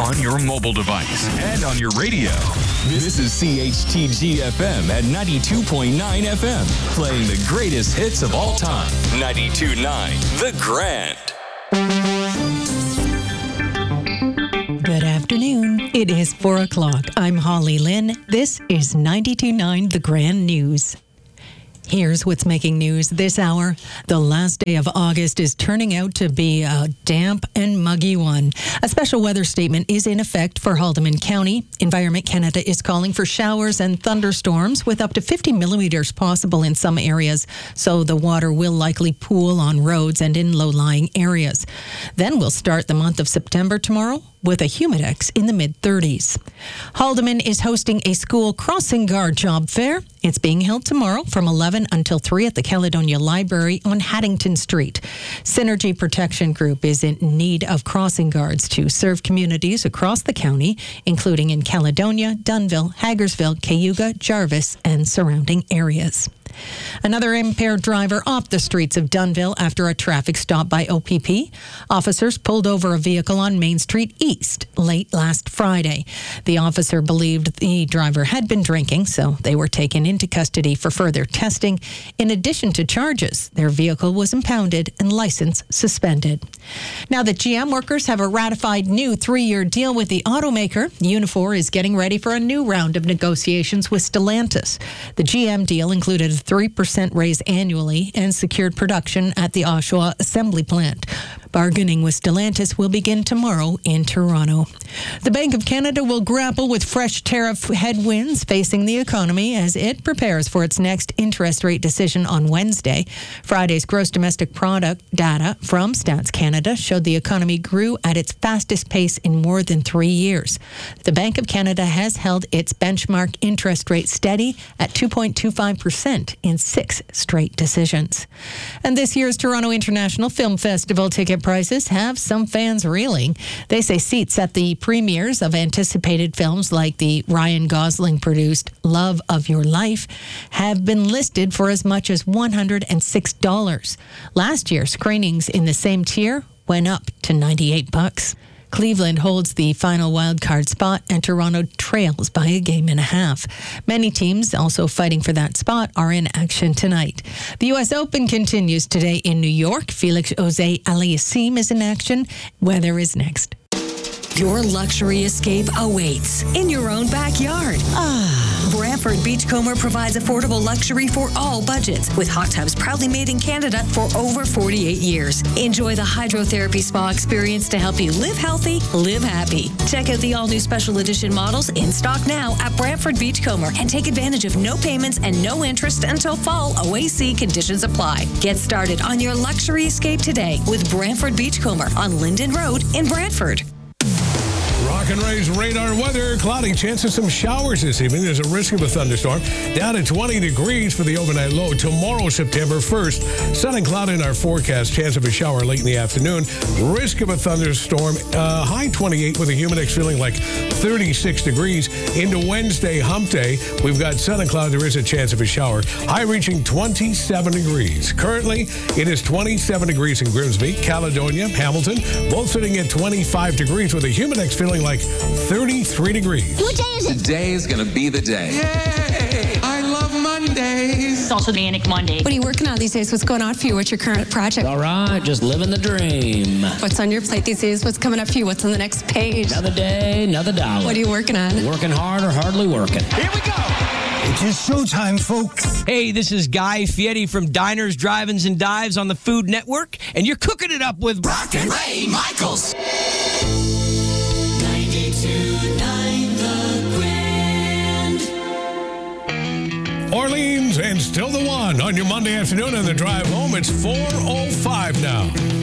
on your mobile device and on your radio. This is CHTG FM at 92.9 FM, playing the greatest hits of all time. 92.9 The Grand. Good afternoon. It is 4 o'clock. I'm Holly Lynn. This is 92.9 The Grand News. Here's what's making news this hour. The last day of August is turning out to be a damp and muggy one. A special weather statement is in effect for Haldimand County. Environment Canada is calling for showers and thunderstorms with up to 50 millimeters possible in some areas, so the water will likely pool on roads and in low-lying areas. Then we'll start the month of September tomorrow with a humidex in the mid-30s. Haldimand is hosting a school crossing guard job fair. It's being held tomorrow from 11 until 3 at the Caledonia Library on Haddington Street. Synergy Protection Group is in need of crossing guards to serve communities across the county, including in Caledonia, Dunnville, Hagersville, Cayuga, Jarvis, and surrounding areas. Another impaired driver off the streets of Dunnville after a traffic stop by OPP. Officers pulled over a vehicle on Main Street East late last Friday. The officer believed the driver had been drinking, so they were taken into custody for further testing. In addition to charges, their vehicle was impounded and license suspended. Now that GM workers have a ratified new 3-year deal with the automaker, Unifor is getting ready for a new round of negotiations with Stellantis. The GM deal included a 3% raise annually and secured production at the Oshawa Assembly Plant. Bargaining with Stellantis will begin tomorrow in Toronto. The Bank of Canada will grapple with fresh tariff headwinds facing the economy as it prepares for its next interest rate decision on Wednesday. Friday's gross domestic product data from Stats Canada showed the economy grew at its fastest pace in more than 3 years. The Bank of Canada has held its benchmark interest rate steady at 2.25% in 6 straight decisions. And this year's Toronto International Film Festival ticket prices have some fans reeling. They say seats at the premieres of anticipated films like the Ryan Gosling-produced Love of Your Life have been listed for as much as $106. Last year, screenings in the same tier went up to $98. Cleveland holds the final wildcard spot and Toronto trails by a game and a half. Many teams also fighting for that spot are in action tonight. The U.S. Open continues today in New York. Felix Auger-Aliassime is in action. Weather is next. Your luxury escape awaits in your own backyard. Brantford Beachcomber provides affordable luxury for all budgets with hot tubs proudly made in Canada for over 48 years. Enjoy the hydrotherapy spa experience to help you live healthy, live happy. Check out the all-new special edition models in stock now at Brantford Beachcomber and take advantage of no payments and no interest until fall. OAC conditions apply. Get started on your luxury escape today with Brantford Beachcomber on Linden Road in Brantford. Rock and Ray's radar weather. Cloudy, chance of some showers this evening. There's a risk of a thunderstorm. Down at 20 degrees for the overnight low. Tomorrow, September 1st, sun and cloud in our forecast. Chance of a shower late in the afternoon. Risk of a thunderstorm. High 28 with a humidex feeling like 36 degrees. Into Wednesday, hump day. We've got sun and cloud. There is a chance of a shower. High reaching 27 degrees. Currently, it is 27 degrees in Grimsby, Caledonia, Hamilton. Both sitting at 25 degrees with a humidex feeling like 33 degrees. What day is it? Today is going to be the day. Yay! I love Mondays. It's also Manic Monday. What are you working on these days? What's going on for you? What's your current project? All right, just living the dream. What's on your plate these days? What's coming up for you? What's on the next page? Another day, another dollar. What are you working on? Working hard or hardly working. Here we go. It is showtime, folks. Hey, this is Guy Fieri from Diners, Drive-Ins, and Dives on the Food Network, and you're cooking it up with Brock and Ray Michaels. 92.9 The Grand. Orleans and still the one on your Monday afternoon on the drive home. It's 4:05 now.